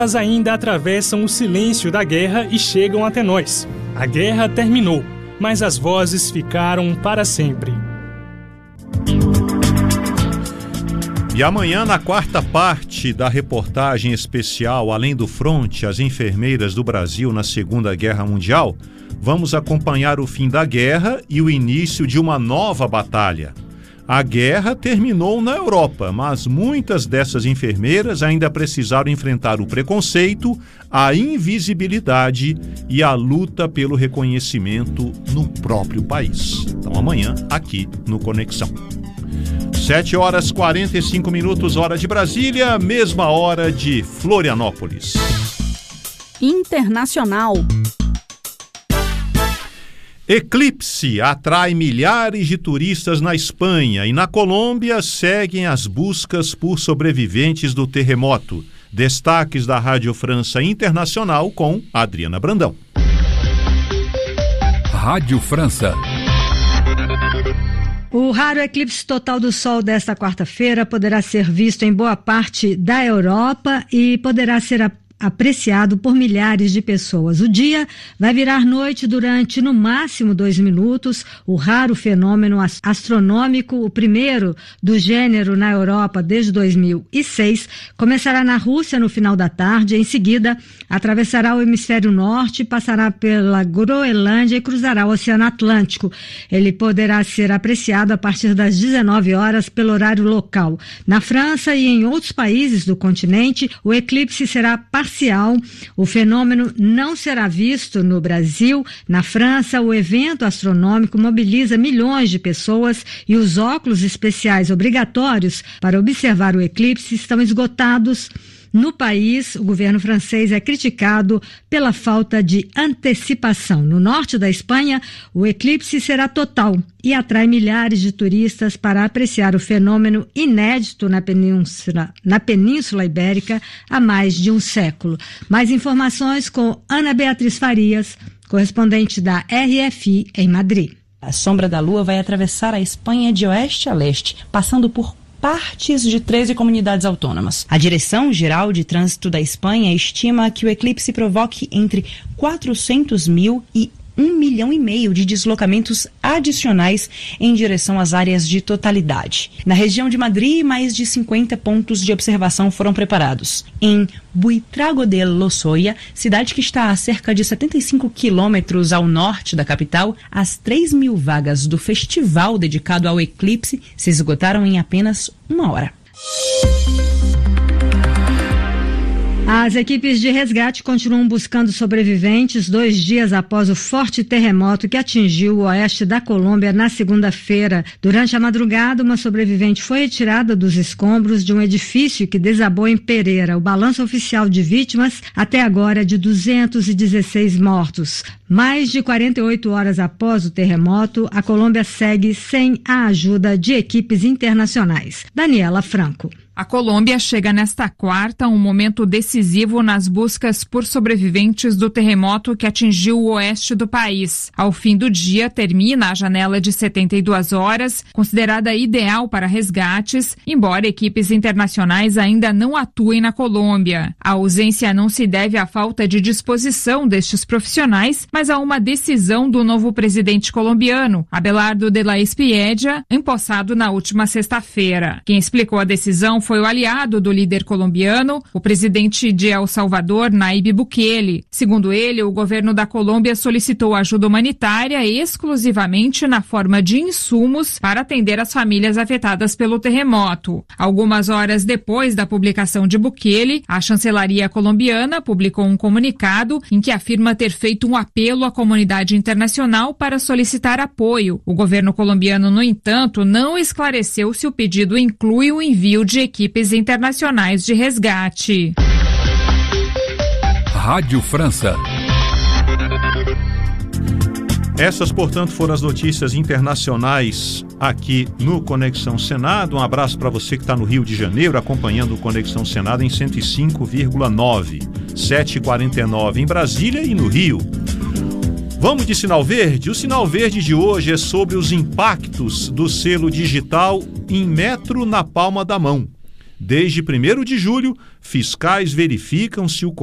Elas ainda atravessam o silêncio da guerra e chegam até nós. A guerra terminou, mas as vozes ficaram para sempre. E amanhã, na quarta parte da reportagem especial Além do Fronte, as enfermeiras do Brasil na Segunda Guerra Mundial, vamos acompanhar o fim da guerra e o início de uma nova batalha. A guerra terminou na Europa, mas muitas dessas enfermeiras ainda precisaram enfrentar o preconceito, a invisibilidade e a luta pelo reconhecimento no próprio país. Então amanhã, aqui no Conexão. 7h45, hora de Brasília, mesma hora de Florianópolis. Internacional. Eclipse atrai milhares de turistas na Espanha e na Colômbia seguem as buscas por sobreviventes do terremoto. Destaques da Rádio França Internacional com Adriana Brandão. Rádio França. O raro eclipse total do Sol desta quarta-feira poderá ser visto em boa parte da Europa e poderá ser apreciado por milhares de pessoas. O dia vai virar noite durante, no máximo, 2 minutos. O raro fenômeno astronômico, o primeiro do gênero na Europa desde 2006, começará na Rússia no final da tarde. Em seguida, atravessará o hemisfério norte, passará pela Groenlândia e cruzará o Oceano Atlântico. Ele poderá ser apreciado a partir das 19 horas pelo horário local. Na França e em outros países do continente, o eclipse será parcial. O fenômeno não será visto no Brasil. Na França, o evento astronômico mobiliza milhões de pessoas e os óculos especiais obrigatórios para observar o eclipse estão esgotados. No país, o governo francês é criticado pela falta de antecipação. No norte da Espanha, o eclipse será total e atrai milhares de turistas para apreciar o fenômeno inédito na Península Ibérica há mais de um século. Mais informações com Ana Beatriz Farias, correspondente da RFI em Madrid. A sombra da Lua vai atravessar a Espanha de oeste a leste, passando por partes de 13 comunidades autônomas. A Direção-Geral de Trânsito da Espanha estima que o eclipse provoque entre 400 mil e 1,5 milhão de deslocamentos adicionais em direção às áreas de totalidade. Na região de Madrid, mais de 50 pontos de observação foram preparados. Em Buitrago de Lozoya, cidade que está a cerca de 75 quilômetros ao norte da capital, as 3.000 vagas do festival dedicado ao eclipse se esgotaram em apenas 1 hora. As equipes de resgate continuam buscando sobreviventes 2 dias após o forte terremoto que atingiu o oeste da Colômbia na segunda-feira. Durante a madrugada, uma sobrevivente foi retirada dos escombros de um edifício que desabou em Pereira. O balanço oficial de vítimas até agora é de 216 mortos. Mais de 48 horas após o terremoto, a Colômbia segue sem a ajuda de equipes internacionais. Daniela Franco. A Colômbia chega nesta quarta a um momento decisivo nas buscas por sobreviventes do terremoto que atingiu o oeste do país. Ao fim do dia, termina a janela de 72 horas, considerada ideal para resgates, embora equipes internacionais ainda não atuem na Colômbia. A ausência não se deve à falta de disposição destes profissionais, mas a uma decisão do novo presidente colombiano, Abelardo de la Espriella, empossado na última sexta-feira. Quem explicou a decisão foi o aliado do líder colombiano, o presidente de El Salvador, Nayib Bukele. Segundo ele, o governo da Colômbia solicitou ajuda humanitária exclusivamente na forma de insumos para atender as famílias afetadas pelo terremoto. Algumas horas depois da publicação de Bukele, a chancelaria colombiana publicou um comunicado em que afirma ter feito um apelo à comunidade internacional para solicitar apoio. O governo colombiano, no entanto, não esclareceu se o pedido inclui o envio de equipes internacionais de resgate. Rádio França. Essas, portanto, foram as notícias internacionais aqui no Conexão Senado. Um abraço para você que está no Rio de Janeiro, acompanhando o Conexão Senado em 105,9, 7h49 em Brasília e no Rio. Vamos de sinal verde? O sinal verde de hoje é sobre os impactos do selo digital em metro na palma da mão. Desde 1º de julho, fiscais verificam se o